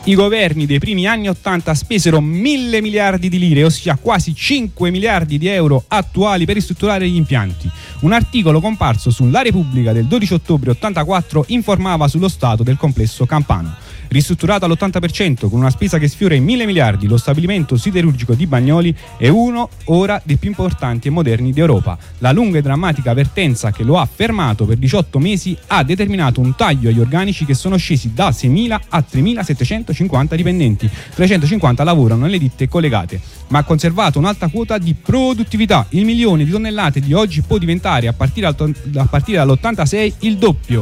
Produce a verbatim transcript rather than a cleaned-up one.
I governi dei primi anni ottanta spesero mille miliardi di lire, ossia quasi cinque miliardi di euro attuali, per ristrutturare gli impianti. Un articolo comparso su La Repubblica del dodici ottobre ottantaquattro informava sullo stato del complesso campano. Ristrutturato all'ottanta per cento con una spesa che sfiora i mille miliardi, lo stabilimento siderurgico di Bagnoli è uno ora dei più importanti e moderni d'Europa. La lunga e drammatica vertenza che lo ha fermato per diciotto mesi ha determinato un taglio agli organici che sono scesi da seimila a tremilasettecentocinquanta dipendenti, trecentocinquanta lavorano nelle ditte collegate, ma ha conservato un'alta quota di produttività. Il milione di tonnellate di oggi può diventare a partire, a partire dall'ottantasei il doppio.